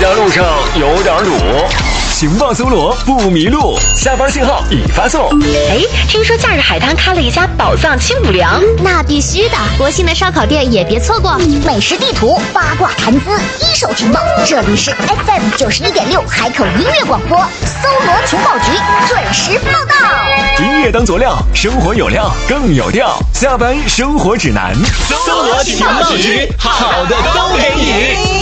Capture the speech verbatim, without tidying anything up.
家路上有点堵，情报搜罗不迷路，下班信号已发送。 哎，听说假日海滩开了一家宝藏清补凉， 那必须的。国信的烧烤店也别错过，美食地图、八卦谈资、一手情报，这里是 F M 九十一点六海口音乐广播，搜罗情报局准时报道。 音乐当佐料，生活有料更有调。下班生活指南， 搜罗情报局，好的都给你。